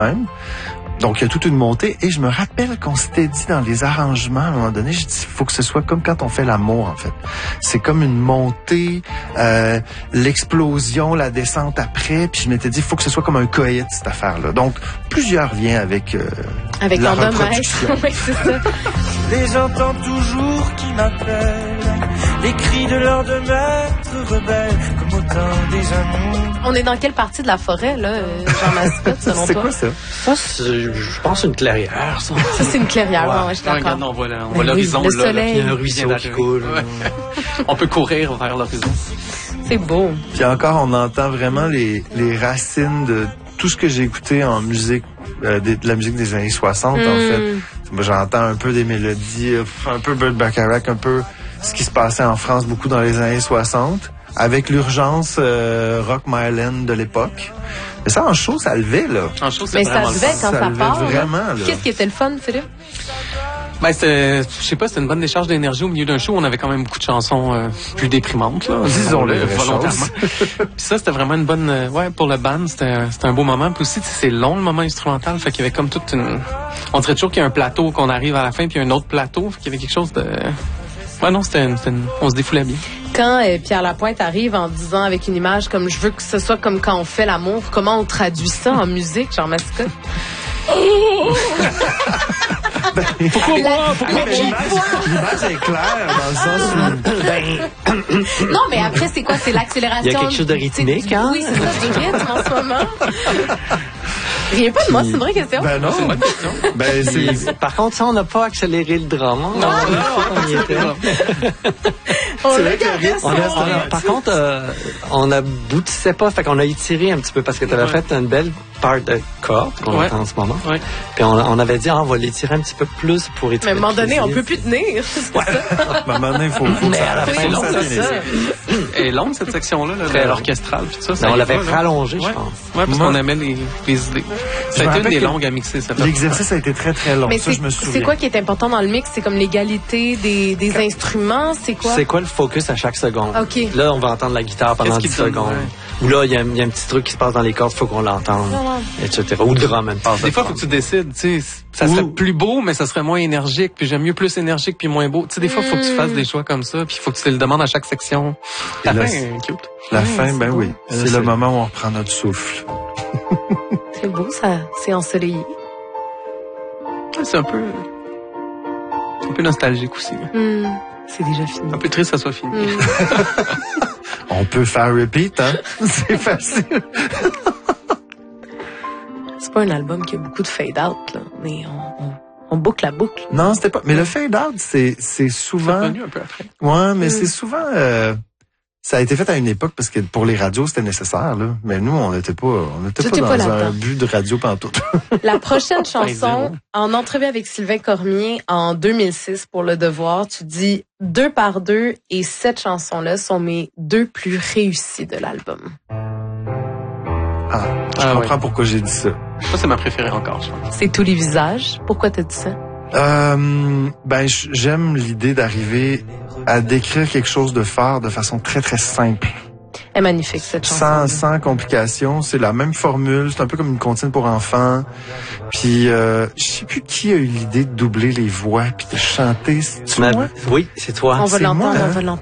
même. Donc, il y a toute une montée. Et je me rappelle qu'on s'était dit dans les arrangements, à un moment donné, je dis, il faut que ce soit comme quand on fait l'amour, en fait. C'est comme une montée, l'explosion, la descente après. Puis je m'étais dit, il faut que ce soit comme un coït, cette affaire-là. Donc, plusieurs liens avec la reproduction. Oui, c'est ça. Et j'entends toujours qui m'appelle, les cris de l'heure de maître rebelle, comme au temps des amours. On est dans quelle partie de la forêt, là, Jean Mascotte, selon toi? C'est quoi ça? Ça, je pense une clairière, ça. Ça, c'est une clairière, ouais, je suis d'accord. Regarde, on voit l'horizon, le là. soleil. Il y a un ruisseau qui coule. Ouais. On peut courir vers l'horizon. C'est beau. Puis encore, on entend vraiment les racines de tout ce que j'ai écouté en musique, de la musique des années 60, en fait. Moi, j'entends un peu des mélodies, un peu Burt Bacharach, un peu ce qui se passait en France beaucoup dans les années 60, avec l'urgence rock myland de l'époque. Mais ça, en show, ça levait, là. En show, c'est Mais vraiment ça levait quand ça levait part. vraiment, là. Qu'est-ce qui était le fun, Philippe? Ben, je sais pas, c'était une bonne décharge d'énergie au milieu d'un show. On avait quand même beaucoup de chansons plus déprimantes, là. Disons-le, volontairement. Puis ça, c'était vraiment une bonne, pour le band, c'était un beau moment. Puis aussi, c'est long, le moment instrumental. Fait qu'il y avait comme toute une, on dirait toujours qu'il y a un plateau qu'on arrive à la fin, puis il y a un autre plateau. Fait qu'il y avait quelque chose de, ouais, non, on se défoulait bien. Quand Pierre Lapointe arrive en disant avec une image comme je veux que ce soit comme quand on fait l'amour, comment on traduit ça en musique, Jean Mascotte? Pourquoi l'image est claire dans le sens où... Non, mais après, c'est quoi? C'est l'accélération. Il y a quelque chose de rythmique, hein? Oui, c'est ça, du rythme en ce moment. Riez pas de moi, c'est une vraie question. Ben non. C'est une bonne question. Ben, c'est... Par contre, ça, on n'a pas accéléré le drum. Non, on y était. On c'est l'a vrai que le gardé rythme, ça. Par contre, on aboutissait pas, fait qu'on a étiré un petit peu parce que tu avais fait une belle part de corde qu'on entend en ce moment. Ouais. Puis on avait dit, on va l'étirer un petit peu plus pour étirer. Mais à un moment donné, on le peut plus tenir. C'est ça. À un moment donné, il faut que Mais ça... à la fin, Oui, non, c'est ça. Elle est longue, cette section-là, là, Très l'orchestrale, puis tout ça. Mais on y l'avait va, là. rallongé, je Ouais. pense. Ouais, parce Moi- qu'on aimait les idées. Ça a me été une rappelle des que longues à mixer, celle-là. L'exercice a été très, très long. Mais Ça, je me souviens. c'est quoi qui est important dans le mix? C'est comme l'égalité des instruments? C'est quoi? C'est quoi le focus à chaque seconde? OK. Là, on va entendre la guitare pendant Qu'est-ce 10 qui donne, secondes. ouais. Ou là, il y a un petit truc qui se passe dans les cordes, il faut qu'on l'entende, etc. Ou le drum, même pas. Des fois, faut que tu décides, tu sais, ça serait plus beau, mais ça serait moins énergique, puis j'aime mieux plus énergique puis moins beau. Tu sais, des fois, faut que tu fasses des choix comme ça, puis il faut que tu te le demandes à chaque section. La Et là, fin est cute. La fin, ben oui. C'est c'est- le moment où on reprend notre souffle. C'est beau, ça. C'est ensoleillé. Ouais, c'est un peu nostalgique aussi. C'est déjà fini. Un peu triste que ça soit fini. On peut faire repeat, hein? C'est facile. C'est pas un album qui a beaucoup de fade-out, là. Mais on boucle la boucle. Non, c'était pas... Mais le fade-out, c'est C'est souvent... revenu un peu après. Ouais, mais c'est souvent... ça a été fait à une époque parce que pour les radios, c'était nécessaire, là. Mais nous, on n'était pas J'étais dans pas un là-dedans. but de radio pantoute. La prochaine chanson, zéro. en entrevue avec Sylvain Cormier en 2006 pour Le Devoir, tu dis 2 par 2 et cette chanson-là sont mes 2 plus réussies de l'album. Je comprends pourquoi j'ai dit ça. Ça, c'est ma préférée encore, je pense. C'est Tous les visages. Pourquoi t'as dit ça? Ben, j'aime l'idée d'arriver à décrire quelque chose de fort de façon très, très simple. Elle est magnifique, cette chanson. Sans complications. C'est la même formule. C'est un peu comme une comptine pour enfants. Puis, je sais plus qui a eu l'idée de doubler les voix puis de chanter. C'est-tu moi? Oui, c'est toi. On va c'est l'entendre, moi, hein? on va l'entendre.